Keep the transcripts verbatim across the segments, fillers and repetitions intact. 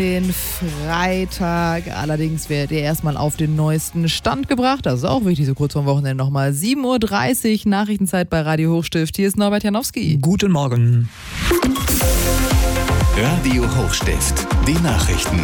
Den Freitag. Allerdings werdet ihr erstmal auf den neuesten Stand gebracht. Das ist auch wichtig, so kurz vorm Wochenende nochmal. sieben Uhr dreißig, Nachrichtenzeit bei Radio Hochstift. Hier ist Norbert Janowski. Guten Morgen. Radio Hochstift, die Nachrichten.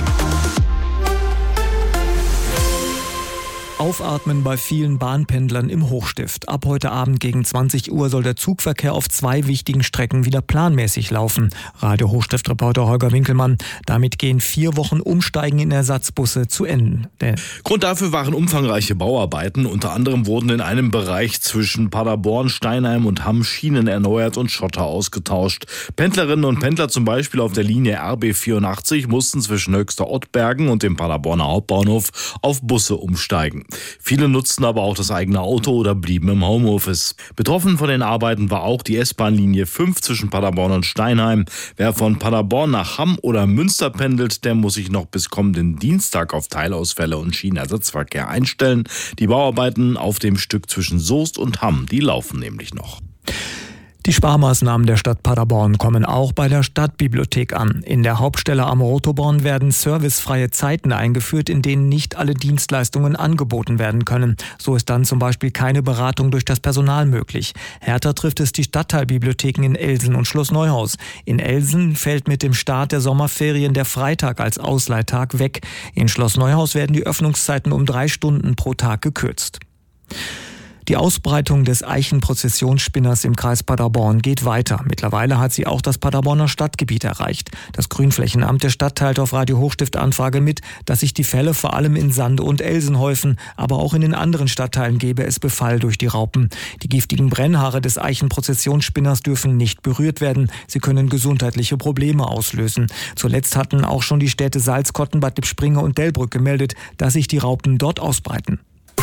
Aufatmen bei vielen Bahnpendlern im Hochstift. Ab heute Abend gegen zwanzig Uhr soll der Zugverkehr auf zwei wichtigen Strecken wieder planmäßig laufen. Radio Hochstift-Reporter Holger Winkelmann. Damit gehen vier Wochen Umsteigen in Ersatzbusse zu Ende. Der Grund dafür waren umfangreiche Bauarbeiten. Unter anderem wurden in einem Bereich zwischen Paderborn, Steinheim und Hamm Schienen erneuert und Schotter ausgetauscht. Pendlerinnen und Pendler zum Beispiel auf der Linie R B vierundachtzig mussten zwischen Höchster Ottbergen und dem Paderborner Hauptbahnhof auf Busse umsteigen. Viele nutzten aber auch das eigene Auto oder blieben im Homeoffice. Betroffen von den Arbeiten war auch die S-Bahn-Linie fünf zwischen Paderborn und Steinheim. Wer von Paderborn nach Hamm oder Münster pendelt, der muss sich noch bis kommenden Dienstag auf Teilausfälle und Schienenersatzverkehr einstellen. Die Bauarbeiten auf dem Stück zwischen Soest und Hamm, die laufen nämlich noch. Die Sparmaßnahmen der Stadt Paderborn kommen auch bei der Stadtbibliothek an. In der Hauptstelle am Rotoborn werden servicefreie Zeiten eingeführt, in denen nicht alle Dienstleistungen angeboten werden können. So ist dann zum Beispiel keine Beratung durch das Personal möglich. Härter trifft es die Stadtteilbibliotheken in Elsen und Schloss Neuhaus. In Elsen fällt mit dem Start der Sommerferien der Freitag als Ausleihtag weg. In Schloss Neuhaus werden die Öffnungszeiten um drei Stunden pro Tag gekürzt. Die Ausbreitung des Eichenprozessionsspinners im Kreis Paderborn geht weiter. Mittlerweile hat sie auch das Paderborner Stadtgebiet erreicht. Das Grünflächenamt der Stadt teilt auf Radio Hochstift Anfrage mit, dass sich die Fälle vor allem in Sande und Elsen häufen, aber auch in den anderen Stadtteilen gebe es Befall durch die Raupen. Die giftigen Brennhaare des Eichenprozessionsspinners dürfen nicht berührt werden. Sie können gesundheitliche Probleme auslösen. Zuletzt hatten auch schon die Städte Salzkotten, Bad Lippspringe und Delbrück gemeldet, dass sich die Raupen dort ausbreiten.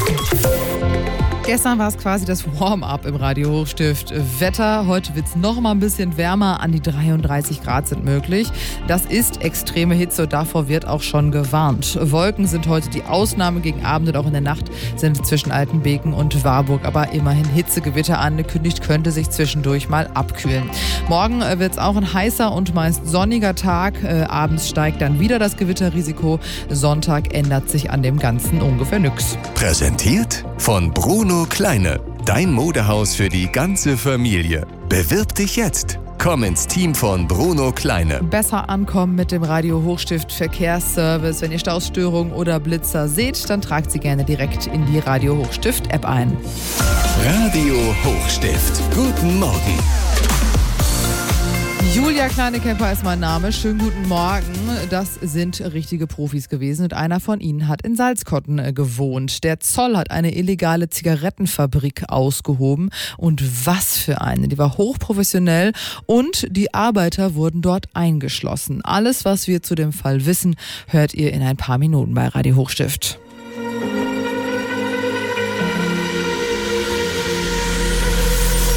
Gestern war es quasi das Warm-up im Radio Hochstift. Wetter, heute wird es noch mal ein bisschen wärmer, an die dreiunddreißig Grad sind möglich. Das ist extreme Hitze und davor wird auch schon gewarnt. Wolken sind heute die Ausnahme, gegen Abend und auch in der Nacht sind zwischen Altenbeken und Warburg aber immerhin Hitzegewitter angekündigt, könnte sich zwischendurch mal abkühlen. Morgen wird es auch ein heißer und meist sonniger Tag. Äh, abends steigt dann wieder das Gewitterrisiko. Sonntag ändert sich an dem Ganzen ungefähr nichts. Präsentiert von Bruno Kleine, dein Modehaus für die ganze Familie. Bewirb dich jetzt. Komm ins Team von Bruno Kleine. Besser ankommen mit dem Radio Hochstift Verkehrsservice. Wenn ihr Stausstörungen oder Blitzer seht, dann tragt sie gerne direkt in die Radio Hochstift App ein. Radio Hochstift. Guten Morgen. Julia Kleinekemper ist mein Name. Schönen guten Morgen. Das sind richtige Profis gewesen und einer von ihnen hat in Salzkotten gewohnt. Der Zoll hat eine illegale Zigarettenfabrik ausgehoben und was für eine. Die war hochprofessionell und die Arbeiter wurden dort eingeschlossen. Alles, was wir zu dem Fall wissen, hört ihr in ein paar Minuten bei Radio Hochstift.